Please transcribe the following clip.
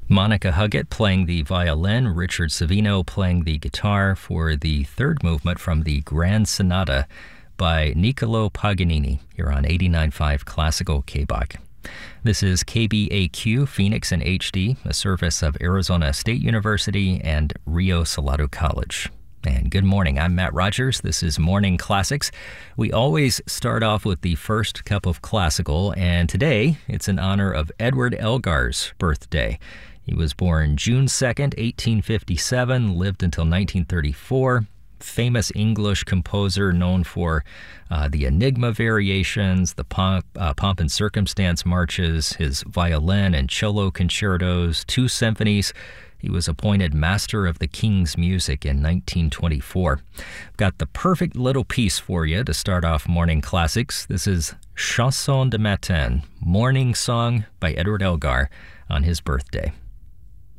Monica Huggett playing the violin, Richard Savino playing the guitar for the third movement from the Grand Sonata by Niccolò Paganini here on 89.5 Classical KBOC. This is KBAQ Phoenix in HD, a service of Arizona State University and Rio Salado College. And good morning, I'm Matt Rogers. This is Morning Classics. We always start off with the first cup of classical, and today it's in honor of Edward Elgar's birthday. He was born June 2nd, 1857, lived until 1934. Famous English composer known for the Enigma variations, the Pomp and Circumstance marches, his violin and cello concertos, 2 symphonies. He was appointed Master of the King's Music in 1924. I've got the perfect little piece for you to start off Morning Classics. This is Chanson de Matin, Morning Song by Edward Elgar on his birthday.